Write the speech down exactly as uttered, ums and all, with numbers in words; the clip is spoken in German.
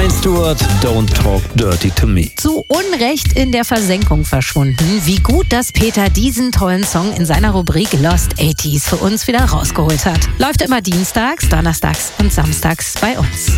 Ryan Stewart, Don't Talk Dirty to Me. Zu Unrecht in der Versenkung verschwunden. Wie gut, dass Peter diesen tollen Song in seiner Rubrik Lost achtziger für uns wieder rausgeholt hat. Läuft immer dienstags, donnerstags und samstags bei uns.